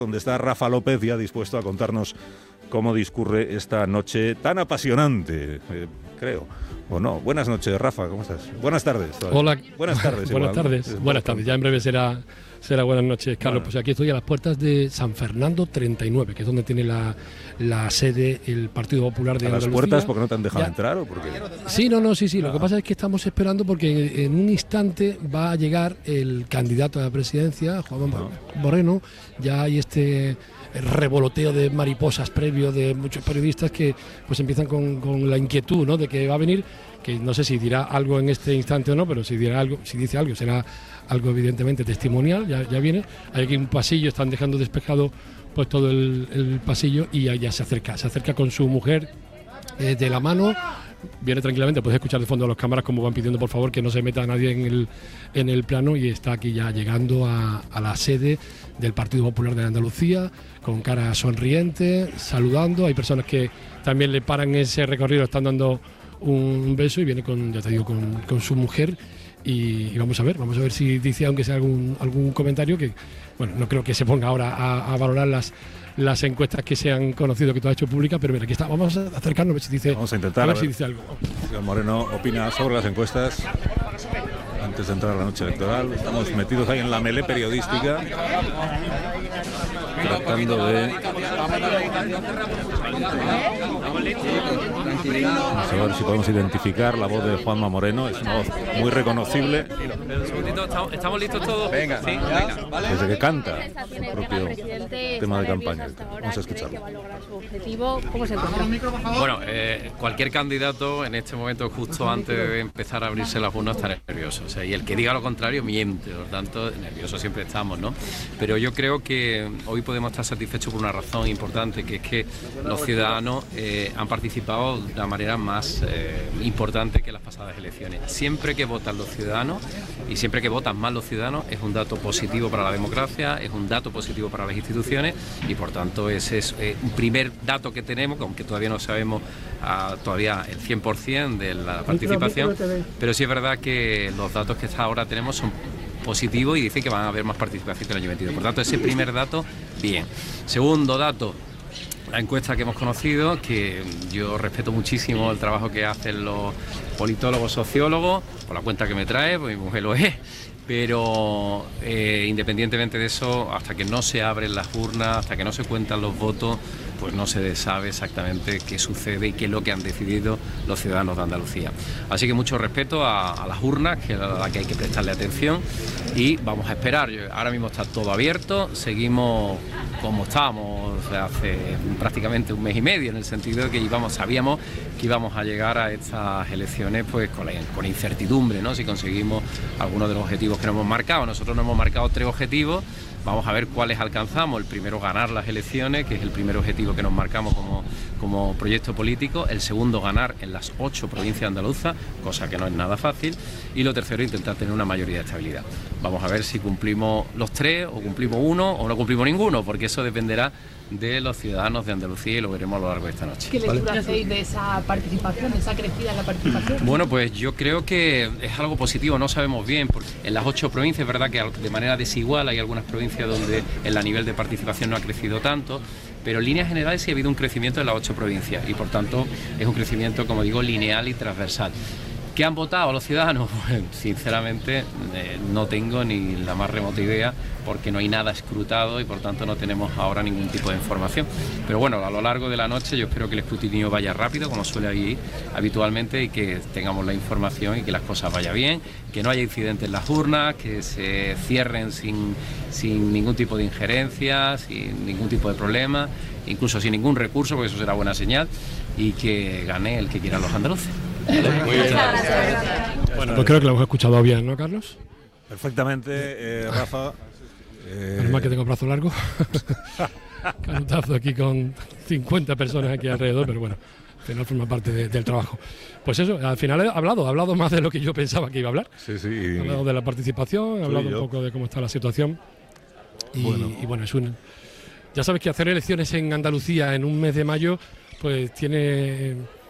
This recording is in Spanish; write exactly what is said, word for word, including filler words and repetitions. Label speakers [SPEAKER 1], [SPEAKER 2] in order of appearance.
[SPEAKER 1] donde está Rafa López ya dispuesto a contarnos cómo discurre esta noche tan apasionante, eh, creo, o no. Buenas noches, Rafa, ¿cómo estás? Buenas tardes. Todavía.
[SPEAKER 2] Hola.
[SPEAKER 1] Buenas tardes.
[SPEAKER 2] Buenas
[SPEAKER 1] igual.
[SPEAKER 2] tardes. Buenas tardes. Ya en breve será, será buenas noches, Carlos. Bueno. Pues aquí estoy a las puertas de San Fernando treinta y nueve, que es donde tiene la, la sede el Partido Popular de
[SPEAKER 1] ¿A
[SPEAKER 2] Andalucía?
[SPEAKER 1] las puertas porque no te han dejado
[SPEAKER 2] ya.
[SPEAKER 1] entrar o porque?
[SPEAKER 2] Sí, no, no, sí, sí.
[SPEAKER 1] Ah.
[SPEAKER 2] Lo que pasa es que estamos esperando porque en un instante va a llegar el candidato a la presidencia, Juan
[SPEAKER 1] Ah.
[SPEAKER 2] Moreno. Ya hay este revoloteo de mariposas previo de muchos periodistas que pues empiezan con, con la inquietud, ¿no?, de que va a venir, que no sé si dirá algo en este instante o no, pero si dirá algo, si dice algo será algo evidentemente testimonial. Ya, ya viene, hay aquí un pasillo, están dejando despejado pues todo el, el pasillo y ya, ya se acerca, se acerca con su mujer eh, de la mano. Viene tranquilamente, puedes escuchar de fondo a las cámaras como van pidiendo por favor que no se meta nadie en el, en el plano, y está aquí ya llegando a, a la sede del Partido Popular de Andalucía, con cara sonriente, saludando. Hay personas que también le paran ese recorrido, están dando un beso, y viene con, ya te digo, con, con su mujer. Y, y vamos a ver, vamos a ver si dice, aunque sea algún, algún comentario, que bueno, no creo que se ponga ahora a, a valorar las las encuestas que se han conocido, que tú has hecho pública, pero mira, aquí está, vamos a acercarnos a ver si dice,
[SPEAKER 1] vamos a intentar
[SPEAKER 2] a ver,
[SPEAKER 1] a ver
[SPEAKER 2] si dice algo.
[SPEAKER 1] Señor Moreno opina sobre las encuestas antes de entrar a la noche electoral. Estamos metidos ahí en la melé periodística, tratando de... Vamos a ver si podemos identificar la voz de Juanma Moreno. Es una voz muy reconocible.
[SPEAKER 3] ¿Estamos, estamos listos todos?
[SPEAKER 4] Venga,
[SPEAKER 3] ¿sí?
[SPEAKER 4] venga.
[SPEAKER 1] Desde que canta el propio tema de campaña. Vamos a escucharlo.
[SPEAKER 5] ¿Cómo se encuentra?
[SPEAKER 3] Bueno, eh, cualquier candidato en este momento, justo antes de empezar a abrirse las urnas, está nervioso. O sea, y el que diga lo contrario miente, por lo tanto, nerviosos siempre estamos, ¿no? Pero yo creo que hoy podemos estar satisfechos por una razón importante, que es que los ciudadanos eh, han participado de la manera más eh, importante que las pasadas elecciones. Siempre que votan los ciudadanos y siempre que votan más los ciudadanos es un dato positivo para la democracia, es un dato positivo para las instituciones, y por tanto ese es eh, un primer dato que tenemos, aunque todavía no sabemos uh, todavía el cien por cien de la participación, pero sí es verdad que los datos que hasta ahora tenemos son positivos y dicen que van a haber más participación que el año veintidós. Por tanto, ese primer dato, bien. Segundo dato, la encuesta que hemos conocido, que yo respeto muchísimo el trabajo que hacen los politólogos, sociólogos, por la cuenta que me trae, pues mi mujer lo es, pero eh, independientemente de eso, hasta que no se abren las urnas, hasta que no se cuentan los votos, pues no se sabe exactamente qué sucede y qué es lo que han decidido los ciudadanos de Andalucía. Así que mucho respeto a, a las urnas, que es a la que hay que prestarle atención, y vamos a esperar. Ahora mismo está todo abierto, seguimos como estábamos hace prácticamente un mes y medio, en el sentido de que íbamos, sabíamos que íbamos a llegar a estas elecciones pues con, la, con incertidumbre, ¿no?, si conseguimos algunos de los objetivos que nos hemos marcado. Nosotros nos hemos marcado tres objetivos. Vamos a ver cuáles alcanzamos. El primero, ganar las elecciones, que es el primer objetivo que nos marcamos como, como proyecto político. El segundo, ganar en las ocho provincias andaluzas, cosa que no es nada fácil. Y lo tercero, intentar tener una mayoría de estabilidad. Vamos a ver si cumplimos los tres, o cumplimos uno, o no cumplimos ninguno, porque eso dependerá de los ciudadanos de Andalucía, y lo veremos a lo largo de esta noche.
[SPEAKER 5] ¿Qué lectura hacéis de esa participación, de esa crecida en la participación?
[SPEAKER 3] Bueno, pues yo creo que es algo positivo, no sabemos bien, porque en las ocho provincias es verdad que de manera desigual hay algunas provincias donde el nivel de participación no ha crecido tanto, pero en líneas generales sí ha habido un crecimiento en las ocho provincias, y por tanto es un crecimiento, como digo, lineal y transversal. ¿Qué han votado los ciudadanos? Pues, sinceramente, eh, no tengo ni la más remota idea, porque no hay nada escrutado y por tanto no tenemos ahora ningún tipo de información. Pero bueno, a lo largo de la noche yo espero que el escrutinio vaya rápido, como suele ir habitualmente, y que tengamos la información y que las cosas vayan bien, que no haya incidentes en las urnas, que se cierren sin, sin ningún tipo de injerencia, sin ningún tipo de problema, incluso sin ningún recurso, porque eso será buena señal, y que gane el que quiera los andaluces.
[SPEAKER 1] Muy bien.
[SPEAKER 2] Bueno, pues creo que lo hemos escuchado bien, ¿no, Carlos?
[SPEAKER 1] Perfectamente, eh, Rafa. Eh...
[SPEAKER 2] Menos mal que tengo brazo largo. Cantazo aquí con cincuenta personas aquí alrededor, pero bueno, al final forma parte de, del trabajo. Pues eso, al final he hablado, he hablado más de lo que yo pensaba que iba a hablar.
[SPEAKER 1] Sí, sí.
[SPEAKER 2] He hablado de la participación, he hablado
[SPEAKER 1] Sí,
[SPEAKER 2] un poco de cómo está la situación. Y
[SPEAKER 1] bueno,
[SPEAKER 2] y bueno, es un... Ya sabes que hacer elecciones en Andalucía en un mes de mayo, pues tiene